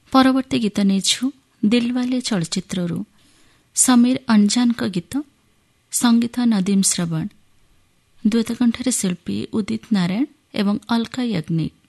ପରବର୍ତ୍ତୀ ଗୀତ ନେଇଛୁ ଦିଲୱାଲେ ଚଳଚ୍ଚିତ୍ରରୁ ସମୀର ଅଞ୍ଜାନଙ୍କ ଗୀତ, ସଙ୍ଗୀତ ନଦୀମ ଶ୍ରବଣ, ଦ୍ୱୈତକଣ୍ଠରେ ଶିଳ୍ପୀ ଉଦିତ ନାରାୟଣ ଏବଂ ଅଲକା ୟାଗ୍ନିକ।